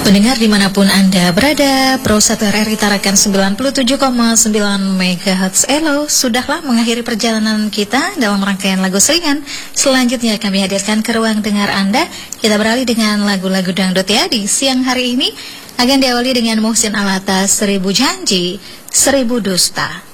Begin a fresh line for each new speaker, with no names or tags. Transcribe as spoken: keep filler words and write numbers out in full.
Pendengar dimanapun Anda berada, Pro satu R R I Tarakan sembilan puluh tujuh koma sembilan megahertz Elo sudahlah mengakhiri perjalanan kita dalam rangkaian lagu seringan. Selanjutnya kami hadirkan ke ruang dengar Anda. Kita beralih dengan lagu-lagu dangdut ya. Di siang hari ini akan diawali dengan Muhsin Alatas, Seribu Janji, Seribu Dusta.